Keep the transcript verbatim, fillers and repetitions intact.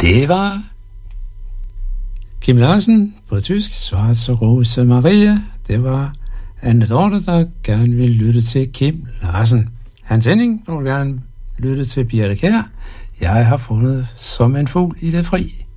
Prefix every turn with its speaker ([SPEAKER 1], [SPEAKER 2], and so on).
[SPEAKER 1] Det var Kim Larsen på tysk, Schwarze Rose Maria. Det var Anne Dorte, der gerne ville lytte til Kim Larsen. Hans Henning, der vil gerne lytte til Birthe Kjær. Jeg har fundet som en fugl i det fri.